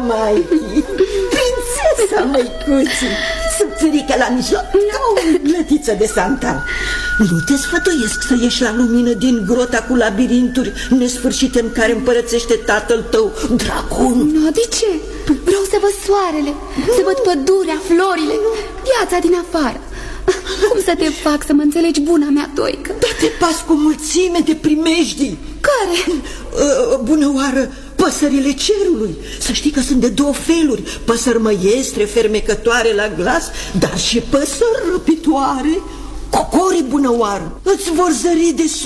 Maichi, prințesa măicuții, subțirică la mijloc, ca o glătiță de santan. Nu te sfătuiesc să ieși la lumină din grota cu labirinturi nesfârșite în care împărățește tatăl tău, dragonul. Nu, de ce? Vreau să văd soarele, să văd pădurea, florile, viața din afară. Cum să te fac să mă înțelegi, buna mea Toică? Dar te pas cu mulțime de primejdii. Care? Bună oară, păsările cerului. Să știi că sunt de două feluri: păsări măiestre, fermecătoare la glas, dar și păsări răpitoare. Cocorii, bună oară, îți vor zări de sus.